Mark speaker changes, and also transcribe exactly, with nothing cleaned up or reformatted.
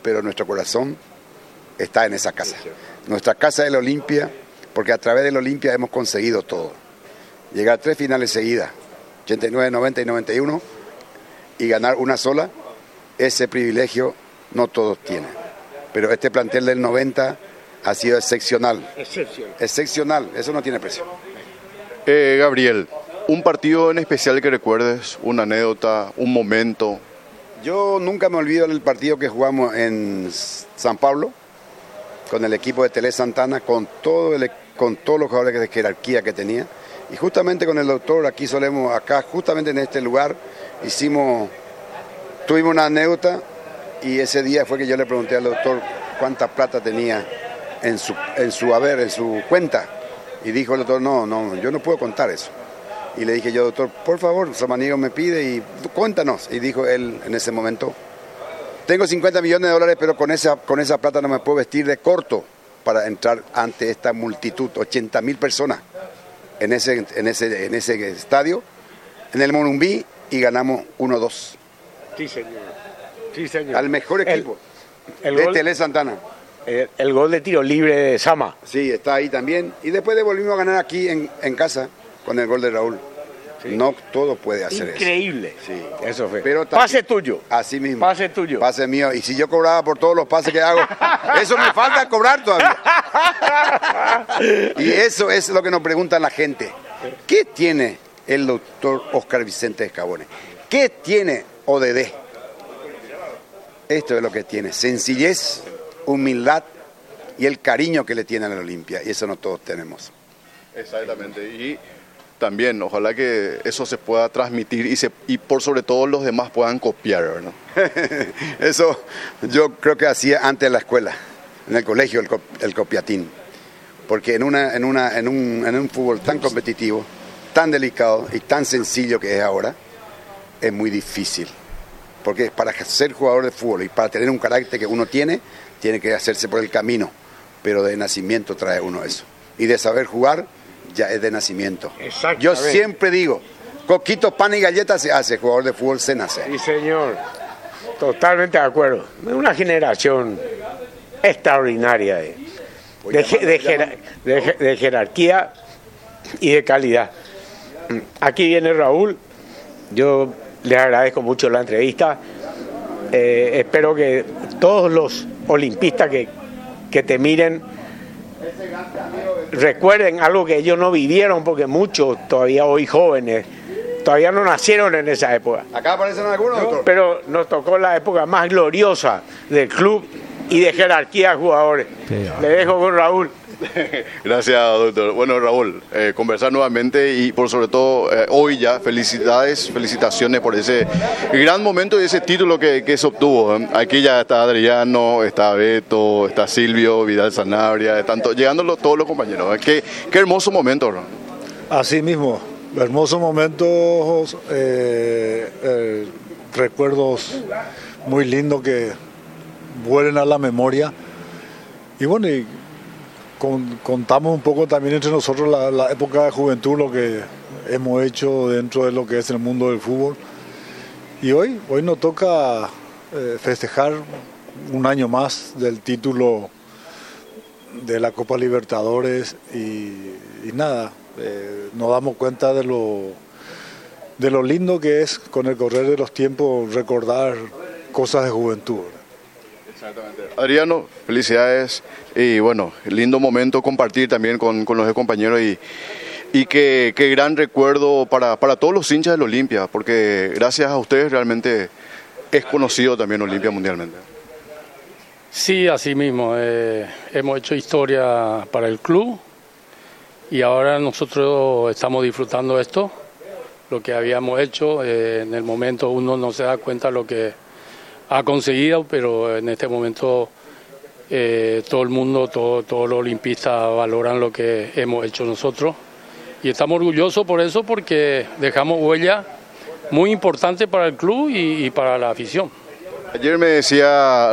Speaker 1: pero nuestro corazón está en esa casa. Nuestra casa es la Olimpia, porque a través de la Olimpia hemos conseguido todo. Llegar a tres finales seguidas, ochenta y nueve, noventa y noventa y uno, y ganar una sola, ese privilegio no todos tienen. Pero este plantel del noventa ha sido excepcional.
Speaker 2: Excepcional.
Speaker 1: Excepcional, eso no tiene precio.
Speaker 3: Eh, Gabriel, un partido en especial que recuerdes, una anécdota, un momento.
Speaker 1: Yo nunca me olvido del partido que jugamos en San Pablo, con el equipo de Tele Santana, con, todo el, con todos los jugadores de jerarquía que tenía. Y justamente con el doctor, aquí solemos, acá, justamente en este lugar, hicimos, tuvimos una anécdota, y ese día fue que yo le pregunté al doctor cuánta plata tenía en su, en su haber, en su cuenta. Y dijo el doctor, no, no, yo no puedo contar eso. Y le dije yo, doctor, por favor, Samaniego me pide y cuéntanos. Y dijo él en ese momento, tengo cincuenta millones de dólares, pero con esa, con esa plata no me puedo vestir de corto para entrar ante esta multitud, ochenta mil personas en ese, en, ese, en ese estadio, en el Morumbí, y ganamos uno dos.
Speaker 2: Sí, señor. Sí, señor.
Speaker 1: Al mejor equipo
Speaker 2: el, el
Speaker 1: de
Speaker 2: gol,
Speaker 1: Tele Santana.
Speaker 2: El, el gol de tiro libre de Sama.
Speaker 1: Sí, está ahí también. Y después de volvimos a ganar aquí en, en casa con el gol de Raúl. Sí. No todo puede hacer
Speaker 2: Increíble.
Speaker 1: eso. Increíble.
Speaker 2: Sí. Eso fue.
Speaker 1: Pero
Speaker 2: pase tuyo.
Speaker 1: Así mismo.
Speaker 2: Pase tuyo.
Speaker 1: Pase mío. Y si yo cobraba por todos los pases que hago, eso me falta cobrar todavía. Y eso es lo que nos pregunta la gente. ¿Qué tiene el doctor Oscar Vicente Escabone? ¿Qué tiene O D D? Esto es lo que tiene. Sencillez, humildad y el cariño que le tiene a la Olimpia. Y eso no todos tenemos.
Speaker 3: Exactamente. Y también, ojalá que eso se pueda transmitir y, se, y por sobre todo los demás puedan copiar, ¿verdad?
Speaker 1: Eso yo creo que hacía antes de la escuela, en el colegio, el, el copiatín. Porque en, una, en, una, en, un, en un fútbol tan competitivo, tan delicado y tan sencillo que es ahora, es muy difícil. Porque para ser jugador de fútbol y para tener un carácter que uno tiene, tiene que hacerse por el camino. Pero de nacimiento trae uno eso. Y de saber jugar, ya es de nacimiento. Yo siempre digo, coquito, pan y galletas se hace, jugador de fútbol se nace.
Speaker 2: Sí, señor. Totalmente de acuerdo. Una generación extraordinaria de, de, de, de, de jerarquía y de calidad. Aquí viene Raúl. Yo les agradezco mucho la entrevista. Eh, espero que todos los olimpistas que, que te miren recuerden algo que ellos no vivieron, porque muchos todavía hoy jóvenes todavía no nacieron en esa época.
Speaker 1: Acá aparecen algunos, doctor.
Speaker 2: Pero nos tocó la época más gloriosa del club y de jerarquía de jugadores. Sí, le dejo con Raúl.
Speaker 3: Gracias, doctor. Bueno, Raúl, eh, conversar nuevamente y por sobre todo eh, hoy ya, felicidades, felicitaciones por ese gran momento y ese título que, que se obtuvo. ¿eh? Aquí ya está Adriano, está Beto, está Silvio, Vidal Sanabria, están to llegando los, todos los compañeros. ¿eh? Qué, qué hermoso momento, ¿no?
Speaker 4: Así mismo, hermosos momentos, eh, eh, recuerdos muy lindos que vuelven a la memoria. Y bueno, y Con, contamos un poco también entre nosotros la, la época de juventud, lo que hemos hecho dentro de lo que es el mundo del fútbol. Y hoy, hoy nos toca eh, festejar un año más del título de la Copa Libertadores y, y nada, eh, nos damos cuenta de lo, de lo lindo que es con el correr de los tiempos recordar cosas de juventud.
Speaker 3: Exactamente. Adriano, felicidades y bueno, lindo momento compartir también con, con los compañeros y, y que, que gran recuerdo para, para todos los hinchas del Olimpia, porque gracias a ustedes realmente es conocido también Olimpia mundialmente.
Speaker 5: Sí, así mismo, eh, hemos hecho historia para el club y ahora nosotros estamos disfrutando esto, lo que habíamos hecho, eh, en el momento uno no se da cuenta lo que ha conseguido, pero en este momento eh, todo el mundo, todo, todos los olimpistas valoran lo que hemos hecho nosotros y estamos orgullosos por eso, porque dejamos huella muy importante para el club y, y para la afición.
Speaker 3: Ayer me decía